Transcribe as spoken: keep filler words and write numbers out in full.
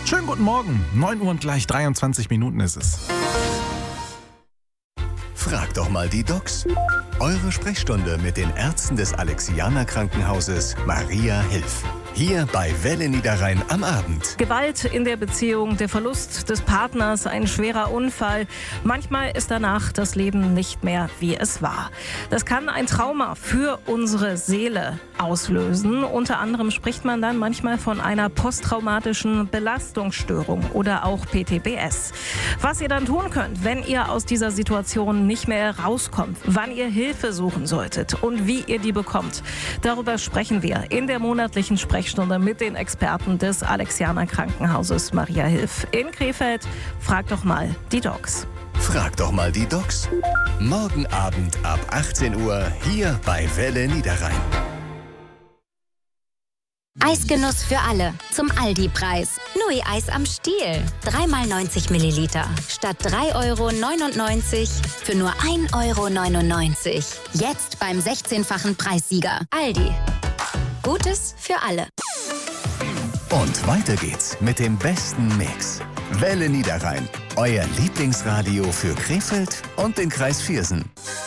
Schönen guten Morgen, neun Uhr und gleich dreiundzwanzig Minuten ist es. Frag doch mal die Docs. Eure Sprechstunde mit den Ärzten des Alexianer Krankenhauses Maria Hilf. Hier bei Welle Niederrhein am Abend. Gewalt in der Beziehung, der Verlust des Partners, ein schwerer Unfall. Manchmal ist danach das Leben nicht mehr, wie es war. Das kann ein Trauma für unsere Seele auslösen. Unter anderem spricht man dann manchmal von einer posttraumatischen Belastungsstörung oder auch P T B S. Was ihr dann tun könnt, wenn ihr aus dieser Situation nicht mehr rauskommt, wann ihr Hilfe suchen solltet und wie ihr die bekommt. Darüber sprechen wir in der monatlichen Sprechstunde mit den Experten des Alexianer Krankenhauses Maria Hilf in Krefeld. Frag doch mal die Docs. Frag doch mal die Docs. Morgen Abend ab achtzehn Uhr hier bei Welle Niederrhein. Eisgenuss für alle. Zum Aldi-Preis. Nui-Eis am Stiel. drei mal neunzig Milliliter. Statt drei Euro neunundneunzig für nur ein Euro neunundneunzig. Jetzt beim sechzehnfachen Preissieger. Aldi. Gutes für alle. Und weiter geht's mit dem besten Mix. Welle Niederrhein. Euer Lieblingsradio für Krefeld und den Kreis Viersen.